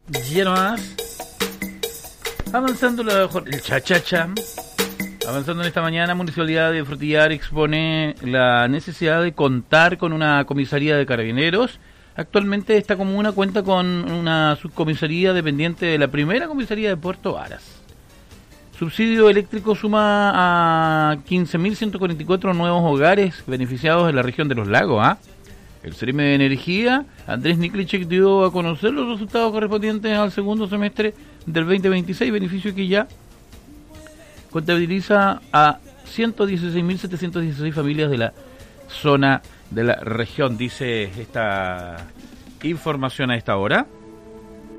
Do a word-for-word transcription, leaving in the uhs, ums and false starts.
Ya nomás. Avanzando la jor- el cha-cha-cha. Avanzando en esta mañana, Municipalidad de Frutillar expone la necesidad de contar con una comisaría de carabineros. Actualmente esta comuna cuenta con una subcomisaría dependiente de la primera comisaría de Puerto Varas. Subsidio eléctrico suma a quince mil ciento cuarenta y cuatro nuevos hogares beneficiados en la región de los lagos. ¿ah? El Ceremi de Energía, Andrés Niklichek, dio a conocer los resultados correspondientes al segundo semestre del veinte veintiséis, beneficio que ya contabiliza a ciento dieciséis mil setecientas dieciséis familias de la zona de la región, dice esta información a esta hora.